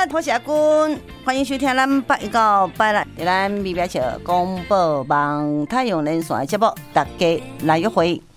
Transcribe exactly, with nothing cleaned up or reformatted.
我是阿君，欢迎收听咱八一到八六在咱美表桥广播网太阳连线的节目，大家来约会。